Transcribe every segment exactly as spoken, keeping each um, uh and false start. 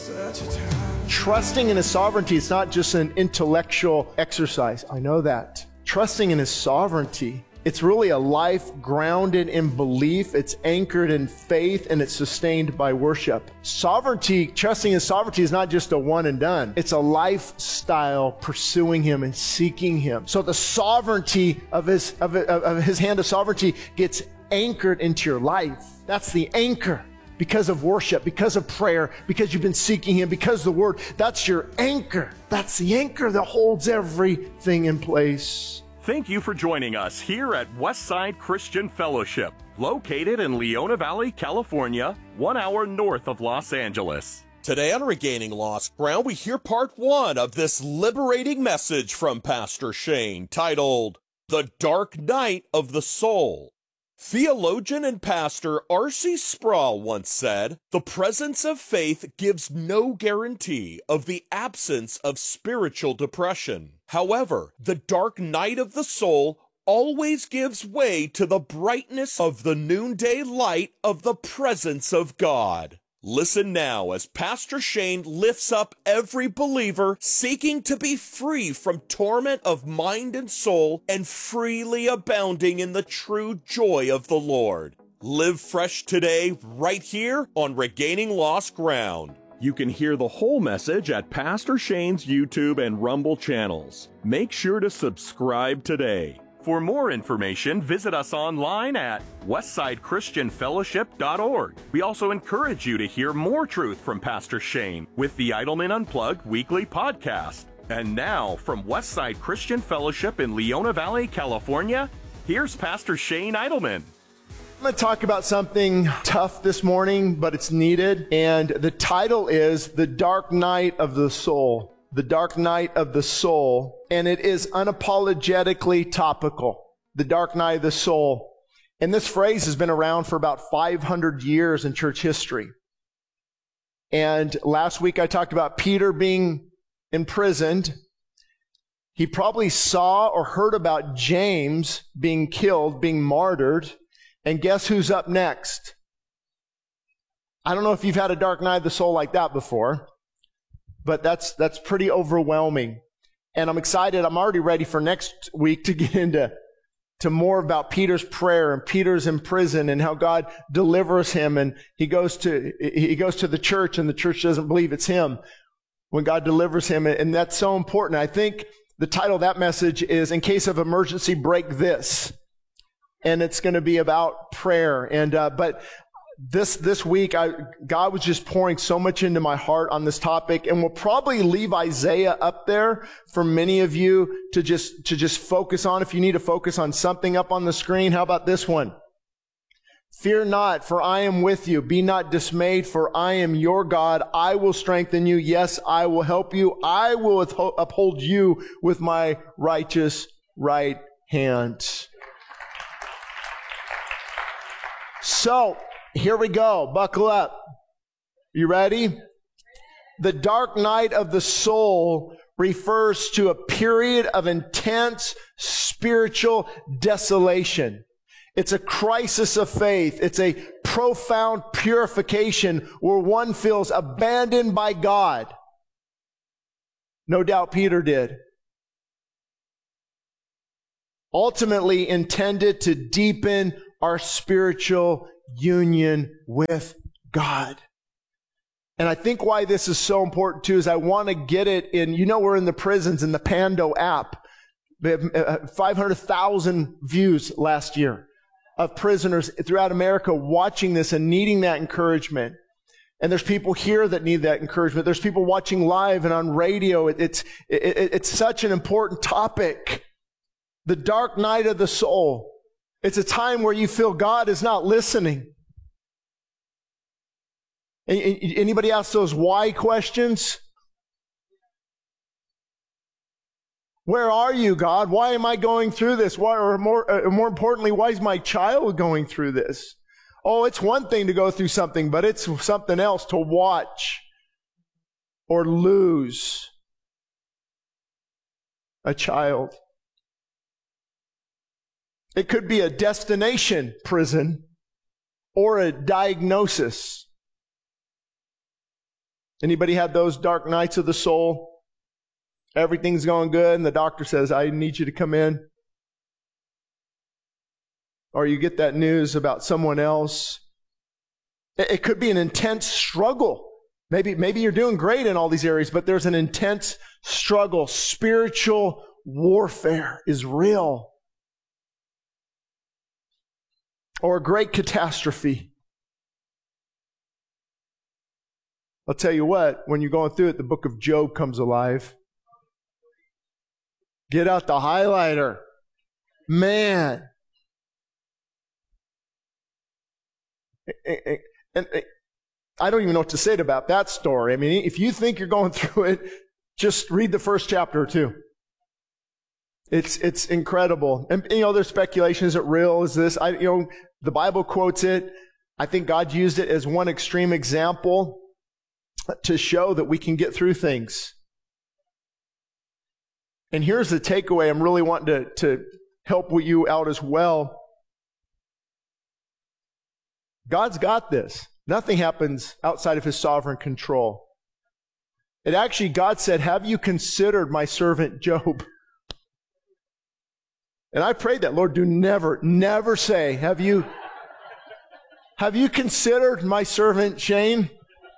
Trusting in His sovereignty is not just an intellectual exercise. I know that. Trusting in His sovereignty, it's really a life grounded in belief, it's anchored in faith, and it's sustained by worship. Sovereignty, trusting in sovereignty is not just a one and done. It's a lifestyle pursuing Him and seeking Him. So the sovereignty of His, of, of His hand of sovereignty gets anchored into your life. That's the anchor. Because of worship, because of prayer, because you've been seeking Him, because of the Word. That's your anchor. That's the anchor that holds everything in place. Thank you for joining us here at Westside Christian Fellowship, located in Leona Valley, California, one hour north of Los Angeles. Today on Regaining Lost Ground, we hear part one of this liberating message from Pastor Shane titled, The Dark Night of the Soul. Theologian and pastor R C Sproul once said, "The presence of faith gives no guarantee of the absence of spiritual depression. However, the dark night of the soul always gives way to the brightness of the noonday light of the presence of God." Listen now as Pastor Shane lifts up every believer seeking to be free from torment of mind and soul and freely abounding in the true joy of the Lord. Live fresh today right here on Regaining Lost Ground. You can hear the whole message at Pastor Shane's YouTube and Rumble channels. Make sure to subscribe today. For more information, visit us online at westside christian fellowship dot org. We also encourage you to hear more truth from Pastor Shane with the Idleman Unplugged weekly podcast. And now, from Westside Christian Fellowship in Leona Valley, California, here's Pastor Shane Idleman. I'm going to talk about something tough this morning, but it's needed. And the title is The Dark Night of the Soul. The Dark Night of the Soul. And it is unapologetically topical. The Dark Night of the Soul. And this phrase has been around for about five hundred years in church history. And last week I talked about Peter being imprisoned. He probably saw or heard about James being killed, being martyred. And guess who's up next? I don't know if you've had a dark night of the soul like that before, but that's that's pretty overwhelming. And I'm excited. I'm already ready for next week to get into to more about Peter's prayer and Peter's in prison and how God delivers him. And he goes to he goes to the church and the church doesn't believe it's him when God delivers him. And that's so important. I think the title of that message is In Case of Emergency, Break This. And it's going to be about prayer. And uh, but this this week, I, God was just pouring so much into my heart on this topic, and we'll probably leave Isaiah up there for many of you to just to just focus on. If you need to focus on something up on the screen, how about this one? Fear not, for I am with you. Be not dismayed, for I am your God. I will strengthen you. Yes, I will help you. I will uphold you with my righteous right hand. So, here we go. Buckle up. You ready? The dark night of the soul refers to a period of intense spiritual desolation. It's a crisis of faith. It's a profound purification where one feels abandoned by God. No doubt Peter did. Ultimately intended to deepen our spiritual union with God. And I think why this is so important too is I want to get it in, you know, we're in the prisons in the Pando app. five hundred thousand views last year of prisoners throughout America watching this and needing that encouragement. And there's people here that need that encouragement. There's people watching live and on radio. It, it's, it, it's such an important topic. The dark night of the soul. It's a time where you feel God is not listening. Anybody ask those why questions? Where are you, God? Why am I going through this? Why, or more, uh, more importantly, why is my child going through this? Oh, it's one thing to go through something, but it's something else to watch or lose a child. It could be a destination prison or a diagnosis. Anybody had those dark nights of the soul? Everything's going good, and the doctor says, I need you to come in. Or you get that news about someone else. It could be an intense struggle. Maybe, maybe you're doing great in all these areas, but there's an intense struggle. Spiritual warfare is real. Or a great catastrophe. I'll tell you what, when you're going through it, the book of Job comes alive. Get out the highlighter. Man. And I don't even know what to say about that story. I mean, if you think you're going through it, just read the first chapter or two. It's it's incredible. And, you know, there's speculation. Is it real? Is this? I, you know, the Bible quotes it. I think God used it as one extreme example to show that we can get through things. And here's the takeaway I'm really wanting to, to help you out as well. God's got this. Nothing happens outside of His sovereign control. It actually, God said, have you considered my servant Job? And I prayed that, Lord, do never, never say, have you, have you considered my servant Shane?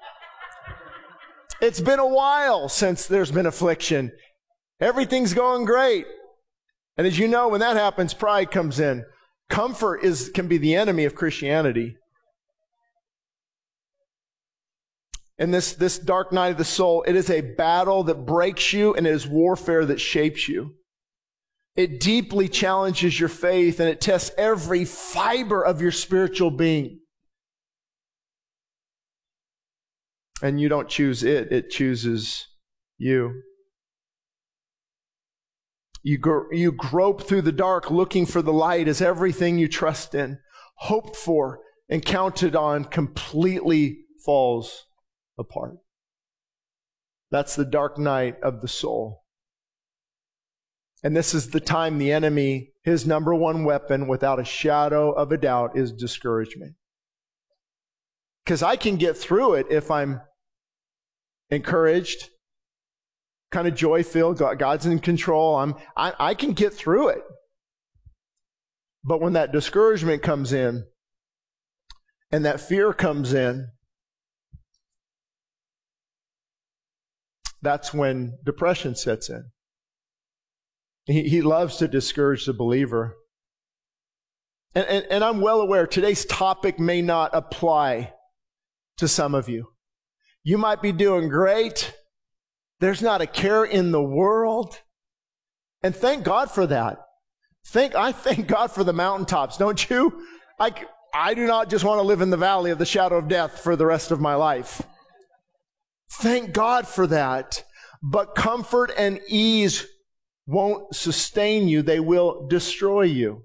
It's been a while since there's been affliction. Everything's going great. And as you know, when that happens, pride comes in. Comfort is can be the enemy of Christianity. And this, this dark night of the soul, it is a battle that breaks you, and it is warfare that shapes you. It deeply challenges your faith, and it tests every fiber of your spiritual being. And you don't choose it, it chooses you. You, gro- you grope through the dark looking for the light as everything you trust in, hoped for, and counted on completely falls apart. That's the dark night of the soul. And this is the time the enemy, his number one weapon, without a shadow of a doubt, is discouragement. Because I can get through it if I'm encouraged, kind of joy-filled, God's in control. I'm, I, I can get through it. But when that discouragement comes in, and that fear comes in, that's when depression sets in. He, he loves to discourage the believer. And, and, and I'm well aware today's topic may not apply to some of you. You might be doing great. There's not a care in the world. And thank God for that. Thank, I thank God for the mountaintops, don't you? I, I do not just want to live in the valley of the shadow of death for the rest of my life. Thank God for that. But comfort and ease won't sustain you. They will destroy you.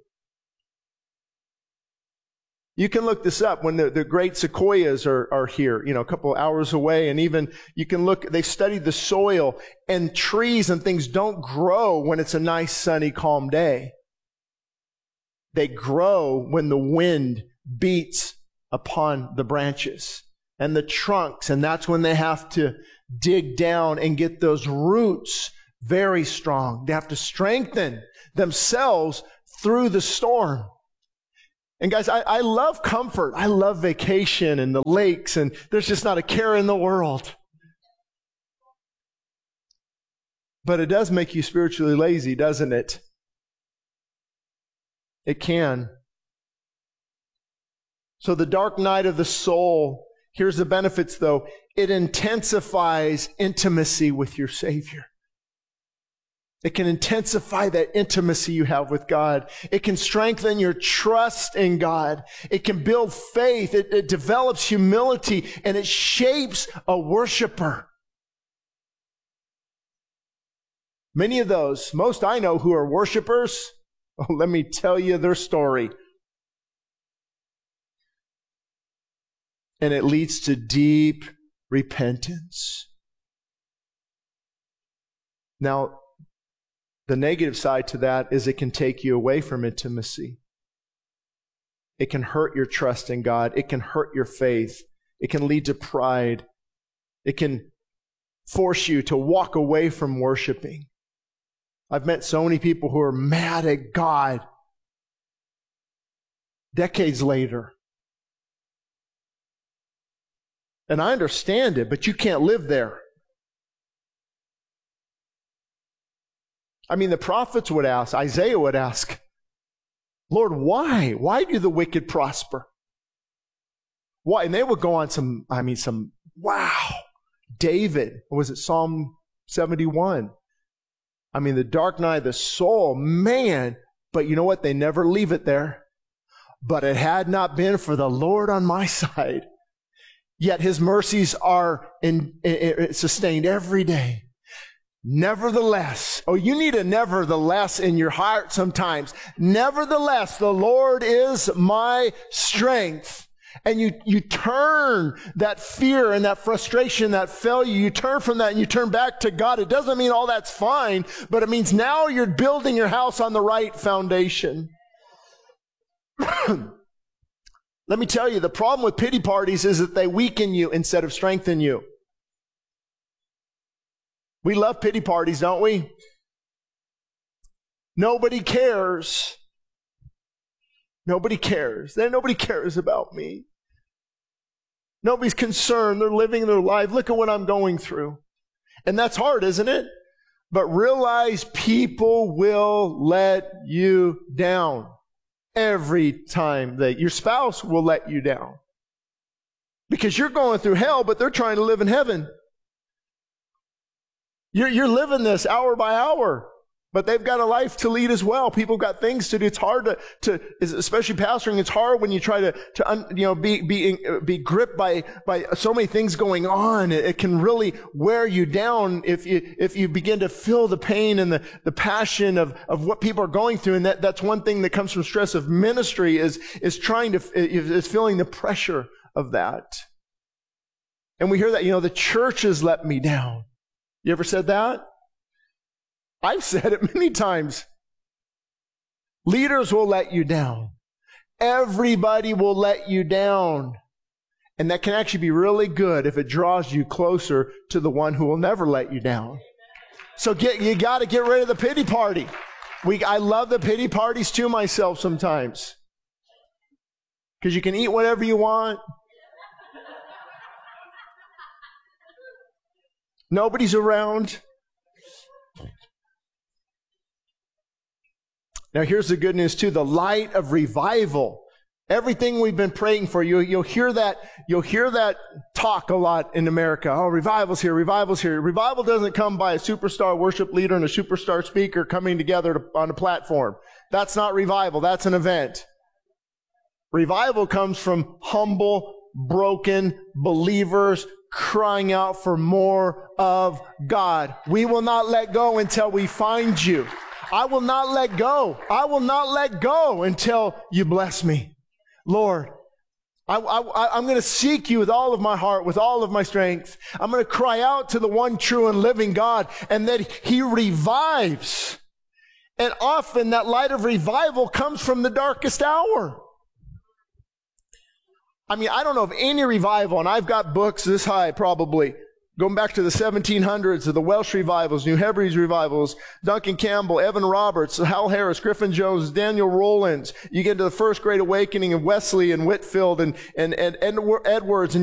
You can look this up when the, the great sequoias are, are here, you know, a couple of hours away. And even you can look, they've studied the soil, and trees and things don't grow when it's a nice, sunny, calm day. They grow when the wind beats upon the branches and the trunks. And that's when they have to dig down and get those roots very strong. They have to strengthen themselves through the storm. And guys, I, I love comfort. I love vacation and the lakes, and there's just not a care in the world. But it does make you spiritually lazy, doesn't it? It can. So the dark night of the soul, here's the benefits though. It intensifies intimacy with your Savior. It can intensify that intimacy you have with God. It can strengthen your trust in God. It can build faith. It, it develops humility, and it shapes a worshiper. Many of those, most I know who are worshipers, oh, let me tell you their story. And it leads to deep repentance. Now, the negative side to that is it can take you away from intimacy. It can hurt your trust in God. It can hurt your faith. It can lead to pride. It can force you to walk away from worshiping. I've met so many people who are mad at God decades later. And I understand it, but you can't live there. I mean, the prophets would ask, Isaiah would ask, Lord, why? Why do the wicked prosper? Why? And they would go on some, I mean, some, wow. David, was it Psalm seventy-one? I mean, the dark night of the soul, man. But you know what? They never leave it there. But it had not been for the Lord on my side. Yet his mercies are in, in, sustained every day. Nevertheless, oh, you need a nevertheless in your heart sometimes. Nevertheless, the Lord is my strength. And you, you turn that fear and that frustration, that failure, you turn from that and you turn back to God. It doesn't mean all that's fine, but it means now you're building your house on the right foundation. Let me tell you, the problem with pity parties is that they weaken you instead of strengthen you. We love pity parties, don't we? Nobody cares. Nobody cares. Then nobody cares about me. Nobody's concerned. They're living their life. Look at what I'm going through. And that's hard, isn't it? But realize people will let you down every time. That your spouse will let you down. Because you're going through hell, but they're trying to live in heaven. You're, you're living this hour by hour. But they've got a life to lead as well. People have got things to do. It's hard to, to especially pastoring, it's hard when you try to, to you know, be, be, be gripped by, by so many things going on. It, it can really wear you down if you, if you begin to feel the pain and the, the passion of, of what people are going through. And that, that's one thing that comes from stress of ministry is, is trying to, is feeling the pressure of that. And we hear that, you know, the church has let me down. You ever said that? I've said it many times. Leaders will let you down. Everybody will let you down. And that can actually be really good if it draws you closer to the one who will never let you down. So get, you got to get rid of the pity party. We, I love the pity parties too myself sometimes. Because you can eat whatever you want. Nobody's around. Now here's the good news too, the light of revival. Everything we've been praying for, you, you'll hear that, you'll hear that talk a lot in America. Oh, revival's here, revival's here. Revival doesn't come by a superstar worship leader and a superstar speaker coming together to, on a platform. That's not revival, that's an event. Revival comes from humble, broken believers crying out for more of God. We will not let go until we find you. I will not let go. I will not let go until you bless me. Lord, I, I, I'm going to seek you with all of my heart, with all of my strength. I'm going to cry out to the one true and living God, and that he revives. And often that light of revival comes from the darkest hour. I mean, I don't know of any revival, and I've got books this high probably, going back to the seventeen hundreds of the Welsh revivals, New Hebrides revivals, Duncan Campbell, Evan Roberts, Hal Harris, Griffin Jones, Daniel Rollins. You get into the First Great Awakening of Wesley and Whitfield and, and, and Edwards, and